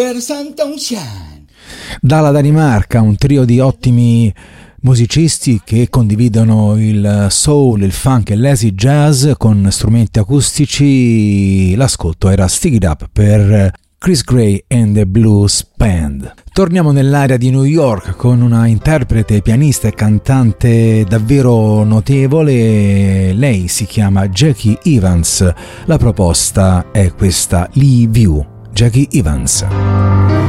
Dalla Danimarca, un trio di ottimi musicisti che condividono il soul, il funk e l'easy jazz con strumenti acustici. L'ascolto era Stick It Up per Chris Gray and the Blues Band. Torniamo nell'area di New York con una interprete, pianista e cantante davvero notevole. Lei si chiama Jackie Evans. La proposta è questa, Leave You, Jackie Evans.